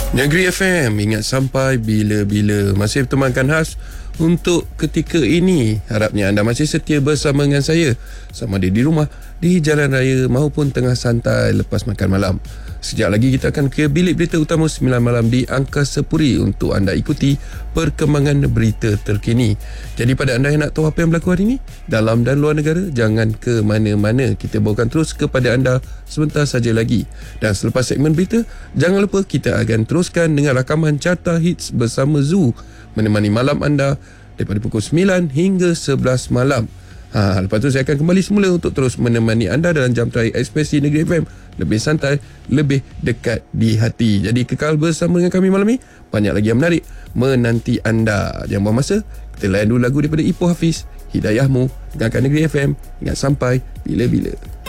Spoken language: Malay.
Negeri FM, ingat sampai bila-bila. Masih bertemankan khas untuk ketika ini. Harapnya anda masih setia bersama dengan saya, sama ada di rumah, di jalan raya maupun tengah santai lepas makan malam. Sekejap lagi kita akan ke bilik berita utama 9 malam di Angkasa Puri untuk anda ikuti perkembangan berita terkini. Jadi pada anda yang nak tahu apa yang berlaku hari ini dalam dan luar negara, jangan ke mana-mana. Kita bawakan terus kepada anda sebentar saja lagi. Dan selepas segmen berita, jangan lupa kita akan teruskan dengan rakaman carta hits bersama Zoo, menemani malam anda daripada pukul 9 hingga 11 malam. Lepas tu saya akan kembali semula untuk terus menemani anda dalam jam terakhir Ekspresi Negeri FM. Lebih santai, lebih dekat di hati. Jadi kekal bersama dengan kami malam ni. Banyak lagi yang menarik menanti anda. Jangan buang masa, kita layan dulu lagu daripada Ipoh Hafiz, Hidayahmu. Dengarkan Negeri FM, ingat sampai bila-bila.